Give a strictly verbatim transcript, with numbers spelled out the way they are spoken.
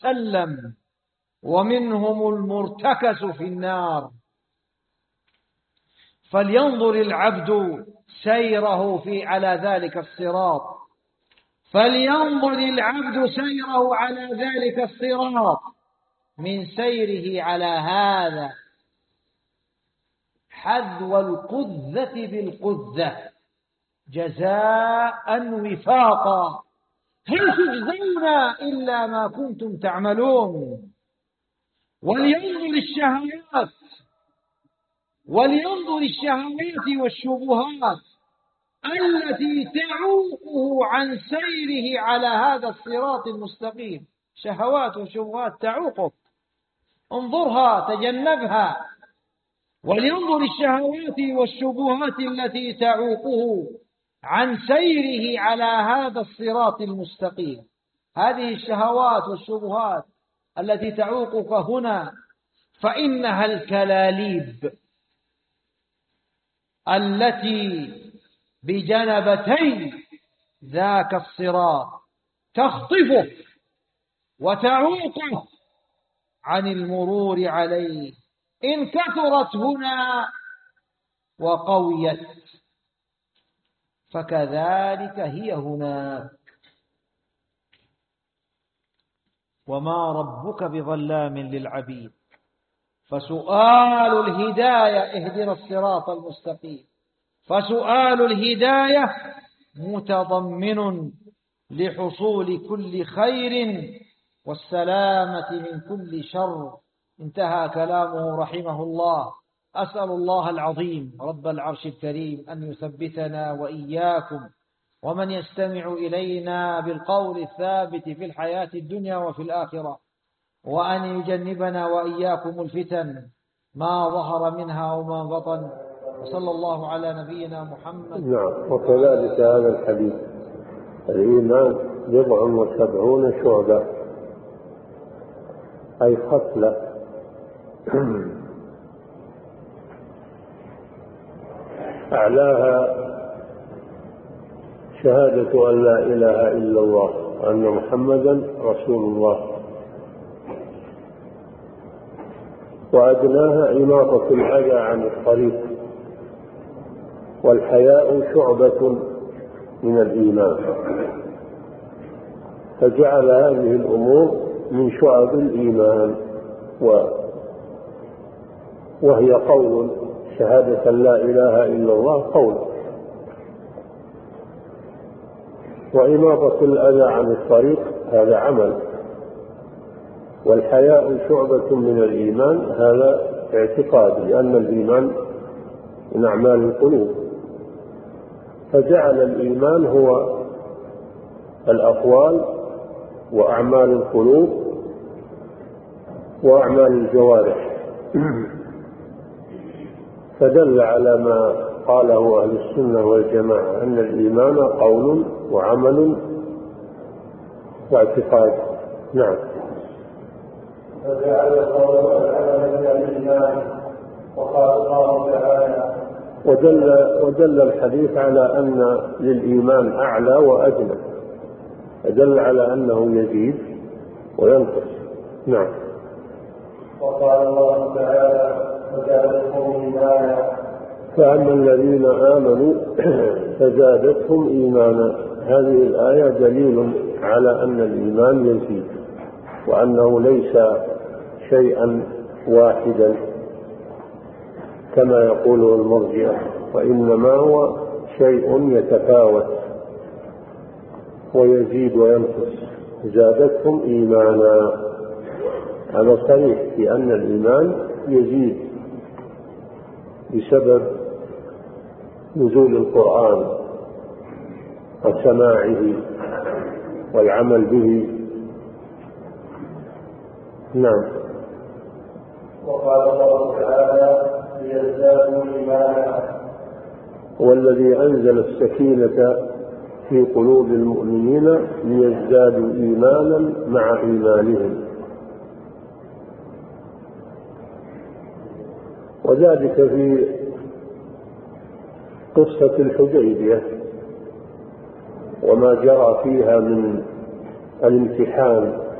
وسلم، ومنهم المرتكس في النار. فلينظر العبد سيره في على ذلك الصراط فلينظر العبد سيره على ذلك الصراط من سيره على هذا حذو القذة بالقذة جزاء وفاقا، هل تجزون إلا ما كنتم تعملون. ولينظر الشهوات ولينظر الشهوات والشبهات التي تعوقه عن سيره على هذا الصراط المستقيم. شهوات وشبهات تعوقك، انظرها تجنبها. ولينظر الشهوات والشبهات التي تعوقه عن سيره على هذا الصراط المستقيم. هذه الشهوات والشبهات التي تعوقك هنا فإنها الكلاليب التي بجنبتي ذاك الصراط تخطفه وتعوقه عن المرور عليه، إن كثرت هنا وقويت فكذلك هي هناك. وما ربك بظلام للعبيد. فسؤال الهداية اهدنا الصراط المستقيم، فسؤال الهداية متضمن لحصول كل خير والسلامة من كل شر. انتهى كلامه رحمه الله. أسأل الله العظيم رب العرش الكريم أن يثبتنا وإياكم ومن يستمع إلينا بالقول الثابت في الحياة الدنيا وفي الآخرة، وأن يجنبنا وإياكم الفتن ما ظهر منها وما بطن. وصلى الله على نبينا محمد. نعم. وكذلك هذا الحديث الإيمان بضع وسبعون شعبة، أي خصلة أعلاها شهادة أن لا إله إلا الله وأن محمدا رسول الله، وأدناها إماطة الأذى عن الطريق، والحياء شعبة من الإيمان. فجعل هذه الأمور من شعب الإيمان، وهي قول شهادة لا إله إلا الله قول، وإماطة الأذى عن الطريق هذا عمل، والحياء شعبة من الإيمان هذا اعتقاد، لأن الإيمان من أعمال القلوب. فجعل الإيمان هو الأقوال وأعمال القلوب وأعمال الجوارح، فدل على ما قاله أهل السنة والجماعة أن الإيمان قول وعمل واعتقاد. نعم. فجعل القول والعمل من الإيمان. وقال الله تعالى: ودل, ودل الحديث على أن للإيمان أعلى وأدنى، دل على أنه يزيد وينقص. نعم. وقال الله تعالى: فزادتهم إيمانا. فأما الذين آمنوا فزادتهم إيمانا. هذه الآية دليل على أن الإيمان يزيد، وأنه ليس شيئا واحدا كما يقوله المرجئة، وإنما هو شيء يتفاوت ويزيد وينقص. زادتهم إيمانا، هذا صريح في أن الإيمان يزيد بسبب نزول القرآن وسماعه والعمل به. نعم. وقال الله تعالى: ليزدادوا إيمانا. والذي أنزل السكينة في قلوب المؤمنين ليزدادوا إيمانا مع إيمانهم، وذلك في قصة الحديبية وما جرى فيها من الامتحان